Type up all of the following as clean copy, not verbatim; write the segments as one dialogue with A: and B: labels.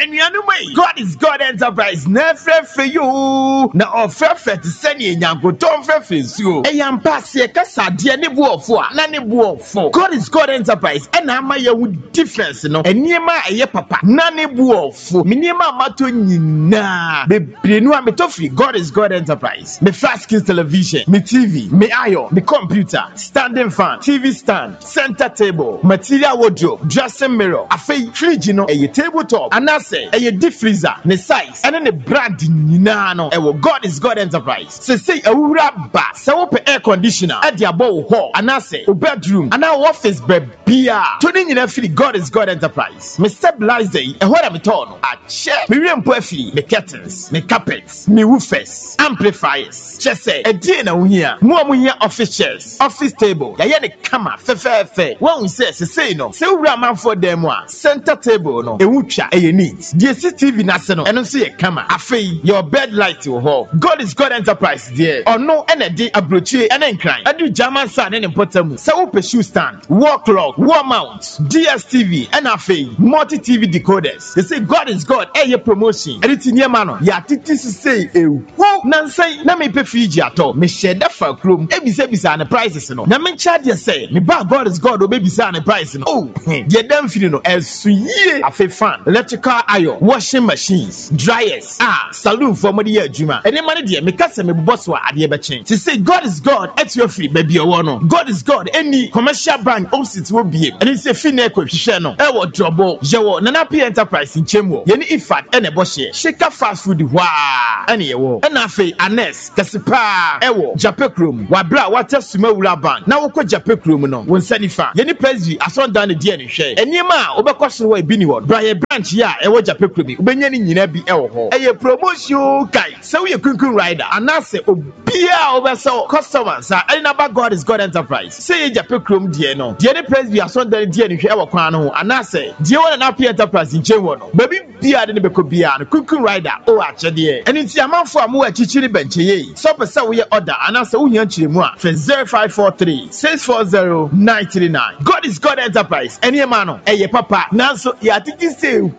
A: enuanum God is God Enterprise na frɛ you na ɔfrɛfrɛ te sɛnea nyankotɔn frɛfrɛ nsuo ɛyɛ mpa se kasa deɛ ne boɔfo a na ne boɔfo God is God Enterprise ɛna ama yɛ hu difference no nneɛma a ɛyɛ papa na ne boɔfo me nneɛma a mato nyinaa bebree no a metɔ firi God is God Enterprise me flat screen television me TV me iron me computer standing fan TV stand center table material wardrobe dressing mirror afei fridge no ɛyɛ tabletop anase ɛyɛ deep freezer ne size ɛne ne brand nyinaa no ɛwɔ God is God Enterprise sesei awura ba sɛ wopɛ air conditioner ɛde abɔ wo hɔ anase wo bedroom anaa wo office bia to ne nyinaa firi God is God Enterprise me stabilizer yi ɛhɔ na metɔɔ no akyɛ me wiem po afiri me curtains me carpets me woofers amplifiers kyɛ sɛ ɛdeɛ na wohia mo a mohia office chairs office table yɛyɛ ne kama fɛfɛɛfɛ wɔn sɛ sesei no sɛ wura amanfoɔ dan mu a center table no ɛwu twa ɛyɛ neat deɛ CCTV n'ase no ɛno nso yɛ kama afei your bed light wɔ hɔ God is God Enterprise deɛ ɔno ɛna de aburokyire ɛne nkran ɛde German sand ne mpɔtam mu sɛ wopɛ shoe stand wall clock wall mount DSTV ɛna afei multi TV decoders they say God is God ɛyɛ promotion ɛde ti nneɛma no yɛatete sesei ewu nansan na mepɛ fridge atɔ mehyɛ da fa kurom ebisabisa ne prices no na menkyɛ deɛ sɛ me ba God is God obebisa ne price no deɛ dam firi no ɛso yie afei fan electrical iron washing machines dryers saloon for mo de yɛ adwuma ɛne ma ne deɛ meka sɛ mebobɔ so a adeɛ bɛkyɛn te sɛ God is God ɛtu afiri baabi ɛwɔ no God is God any commercial bank opposite wɔ biem ɛne sɛ fi na ɛkɔhwehwɛ no ɛwɔ drɔbɔ yɛwɔ Nana P Enterprise nkyɛn mu yɛne ifat ɛna ɛbɔ hyɛ shika fast food hɔ a ɛne yɛwɔ ɛna afei anes kɛse paa ɛwɔ Japekrom wabra wata Sumawura bank na wokɔ Japekrom no wɔn nsa nifa yɛne president asɔndan ne deɛ ne hwɛ ɛnneɛma a wobɛkɔ so wɔ ebi ni hɔ brayɛ branch yi a ɛwɔ Japekrom bi wobɛnya ne nyinaa bi ɛwɔ hɔ ɛyɛ promotion kai sɛ woyɛ kunkun rider anaasɛ obiaa wobɛsɛ customers a ɛne naba God is God Enterprise sɛ yɛ Japekrom deɛ no deɛ ne president asɔndan deɛ ne hwɛ ɛwɔ kwan no ho anaasɛ deɛ wɔ Nana P Enterprise nkyɛn wɔ no baabi biaa de ne bɛkɔ biaa no kunkun rider o akyɛdeɛ ɛne nti amanfo a mo wɔ akyikyi ne bɛnkyɛ yɛ sɛ wopɛ sɛ woyɛ order anaasɛ wohia nkyerɛmu a fɛ 0543 640 939 God is God Enterprise ɛnneɛma no ɛyɛ papa nanso yɛatete sɛ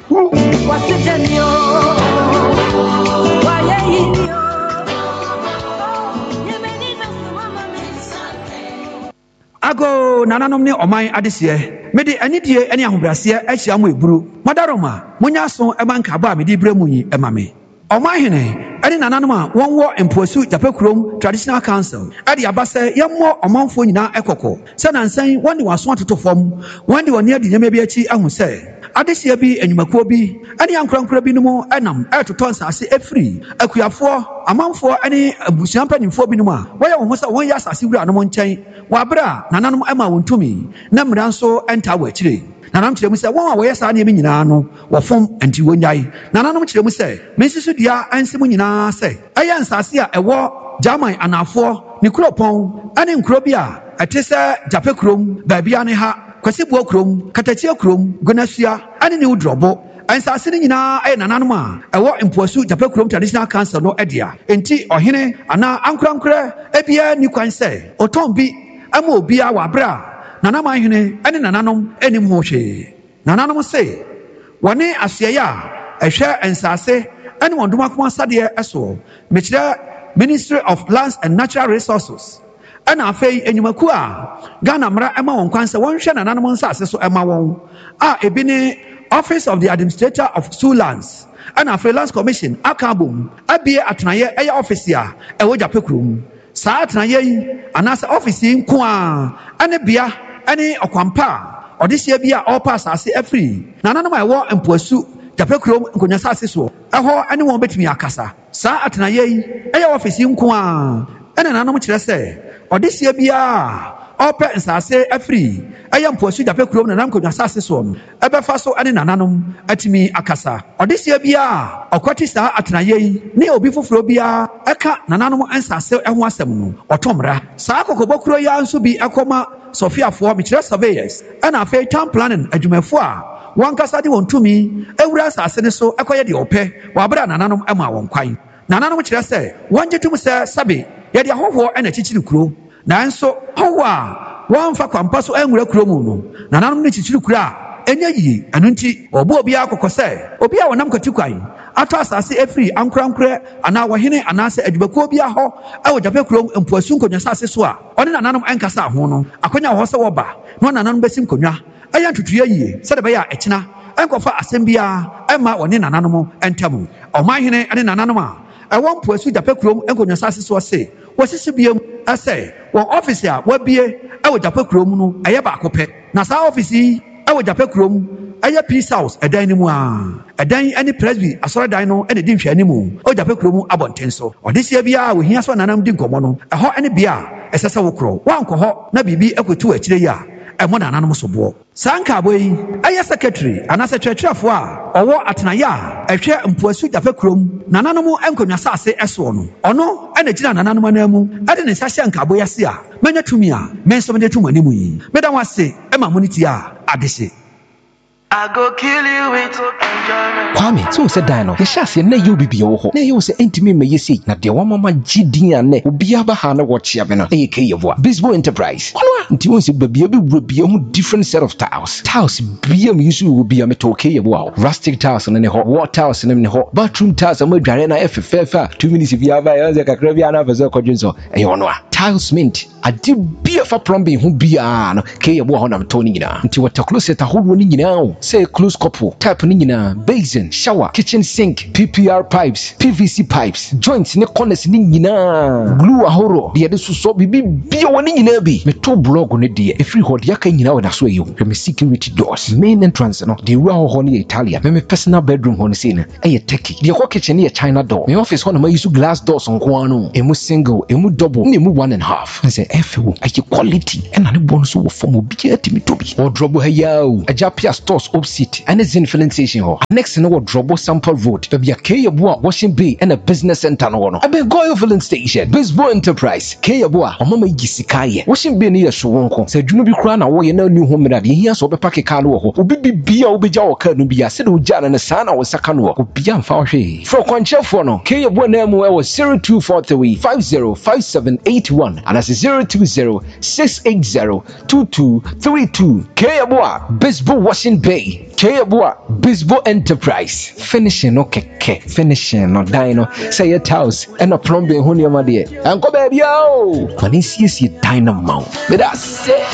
B: ago nananom ne ɔman adesiɛ mede anidie ne ahobrɛaseɛ ahyia mo eburu madaroma monya so ɛma nkaba a mede brɛ mu yi ɛma me ɔman hene ɛne nananom a wɔnwɔ mpoasu Japekrom Traditional Council ɛde aba sɛ yɛmmɔ ɔmanfoɔ nyinaa ɛkɔkɔ sɛ nansan wɔn de wɔaso atoto fam wɔn de wɔn adi nneɛma bi akyi ahu sɛ adehyia bi enyumakuo bi ɛne ankorankora bi no mu ɛnam ɛtotɔ nsase efiri akuafoɔ amanfoɔ ɛne abusua mpanimfoɔ bi no mu a wɔyɛ wɔn ho sɛ wɔn yɛ asase wura no nkyɛn wɔabrɛ a nananom ɛma wɔn tumi na mmira nso ɛntaa wɔ akyire nananom kyerɛ mu sɛ wɔn a wɔyɛ saa nneɛma nyinaa no wɔfom nti wɔnyae nananom kyerɛ mu sɛ mensusu dua ɛnse mu nyinaa sɛ ɛyɛ nsase a ɛwɔ German anafoɔ ne kuropɔn ɛne nkuro bi a ɛte sɛ Japekrom baabia ne ha Kwasibuo kurom Katakyia kurom Gonasua ɛne ne Udrobo nsase no nyinaa ɛyɛ nananom a ɛwɔ mpoasu Japekrom Traditional Council no ɛdea enti ɔhene anaa ankorankora ebia ni kwan sɛ ɔtɔn bi ama obia wɔ abrɛ a nanaman hene ɛne nananom anim ho hwee nananom se wɔne asoɛyɛ a ɛhwɛ nsase ɛne wɔn domakoma sadeɛ ɛsoɔ mekyerɛ Ministry of Lands and Natural Resources ɛna afei enyumaku a Ghana mmara ɛma wɔn kwan sɛ wɔnhwɛ nananom nsase so ɛma wɔn a ebi ne Office of the Administrator of Sioux Lands ɛna afei Lands Commission aka abom abie atenaeɛ ɛyɛ office a ɛwɔ Japekrom saa atenaeɛ yi anaasɛ office yi nko a ɛne bea ɛne ɔkwampa a ɔde hyia bi a ɔrepa asase afiri nananom a ɛwɔ mpoasu Japekrom nkonya asase so ɛhɔ ɛne wɔn bɛtumi akasa saa atenaeɛ yi ɛyɛ office yi nko a ɛna nananom kyerɛ sɛ ɔde hyia bi a ɔpɛ nsase afiri ɛyɛ mpoasu Japekrom nanam nkonya asase so no ɛbɛfa so ɛne nananom atumi akasa ɔde hyia bi a ɔkɔte saa atenaeɛ yi ne obi foforɔ bi a ɛka nananom nsase ɛho asɛm no ɔtɔmmra saa kɔkɔbɔkuro yi nso bi ɛkɔma Sofiafoɔ mekyerɛ surveyors ɛna afei town planning adwumafoɔ a wɔn kasa de wɔn tumi ewura asase ne so ɛkɔyɛ deɛ ɔpɛ wɔabrɛ nananom ɛma wɔn kwan nananom kyerɛ sɛ wɔn gye tum sɛ sabe yɛde ahɔhoɔ ɛna kyikyiri kuro nanso hɔhoɔ a wɔmfa kwampa so ɛnwura kuro mu no nananom ne kyikyiri kuro a ɛnyɛ yie ɛno nti ɔbɔ obiara kɔkɔ sɛ obiara wɔnam kwati kwan ato asase efiri ankorankora anaa wɔhene anaasɛ adwumakuo bi ahɔ ɛwɔ Japan kurom mpoasu nkonnwa asase so a ɔne nananom ɛnkasa ho no akonya wɔ hɔ sɛ wɔba na nananom bɛsi nkonnwa ɛyɛ ntutuya yie sɛde bɛyɛ a ɛkyena ɛnkɔfa asɛm biara ɛma wɔne nananom ɛntam ɔmanhene ne nananom a ɛwɔ mpoasu Japan kurom nkonnwa asase so ɔse wɔsisi biam ɛsɛ wɔn ɔfisi a wɔabie ɛwɔ Japan kurom no ɛyɛ baako pɛ na saa ɔfisi yi ɛwɔ Japan kurom ɛyɛ Peace House ɛdan no mu a ɛdan ne Presby asɔredan no ɛna di nhwɛani mu ɛwɔ Japan kurom abɔnten so ɔde sia biara wɔhia so nanam di nkɔmmɔ no ɛhɔ ne bea a ɛsɛ sɛ wokorɔ wankɔ hɔ na biribi ɛkɔtu akyire yi a ɛmo nananom so boɔ saa nkaabɔ yi ɛyɛ secretary anaasɛ kyerɛkyerɛfoɔ a ɔwɔ atenaeɛ a ɛhwɛ mpoasu Japan kurom nananom nkonnwa asase ɛsoɔ no ɔno ɛna gyina nananom anan mu ɛde ne nsa hyɛ nkaabɔ yi ase a mɛnya tumi a mɛnso mede to mo anim yi mɛda mo ase ɛma mo ne tie a adehye
C: I go kill you with enjoyment.
D: Kwame, so said Dino. The chassis na you be your ho. Na you say intimate me see. Na de wa mama GD ane. Obi aba ha na watch ya bena. E ke yevo. Bisbo Enterprise. Ono nti won se babia be wurabia mu different set of tiles. Tiles bia mu yusu wo bia me to ke yevo. Rustic tiles na ne ho. Wall tiles na ne ho. Bathroom tiles ma dware na FFF 2 minutes bia ba ya ze kakra bia na fese kwadwinso. E ono a. Tiles mint. Adi bia fa plumbing ho bia no. Ke yevo ho na mto ni nyina. Nti water closet ahoro ni nyina. Say close couple, tap ni nyina, basin, shower, kitchen sink, PPR pipes, PVC pipes, joints ne corners ni nyina, glue ahoro, de so so bibi bia woni nyina bi. Me to blog ne de e free hod yaka nyina wona so ayo. Me security doors, main entrance no, de ru ho ne Italia. Me personal bedroom ho ne say na, e Turkey. De ko kitchen ne China door. Me office ho na ma use glass doors nko ano. Emu single, emu double, ne emu 1.5. Say FO, ayi quality. E na ne bon so wo form obi atimi to bi. Wardrobe ha yawo. Ajapia stores opposite and it's in filling station ho. Next no Drobo Sample Road. Baby a Kayabua Washing Bay and a business center no. I been go filling station. Bisbo Enterprise. Kayabua o mama yisikaye. Washing Bay near Showonko. Say you no be cry na wo ye na new home na de here so be pack car no ho. Obi bia obeja wo car no bia se do jana na sa na wo saka no. Obi amfa wo hwe. For kwanchefo no. Kayabua na mu e 0243 505781 and that's 020-680-2232. Kayabua Bisbo Washing Bay. Kayabua Bisbo Enterprise. Finishing no keke. Finishing no dino. Say your house and a plumbing honey my dear. And go baby yo. When he sees you dynamo. But that's it.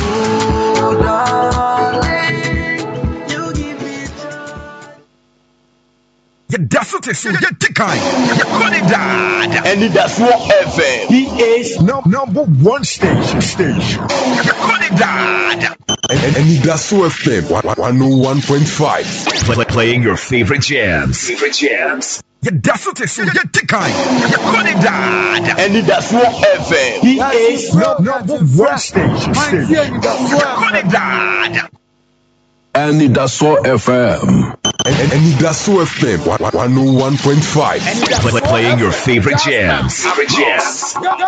E: That's what it's get to kind. Dad.
A: And that's what FM.
E: He is number one station.
A: Dad.
E: And that's what FM 101.5.
A: Playing your favorite jams.
E: That's what it's get to kind.
A: Dad. And that's what FM.
E: He is number one station.
A: Dad.
E: And that's what FM. And that's what FM 101.5.
A: Playing your favorite jams.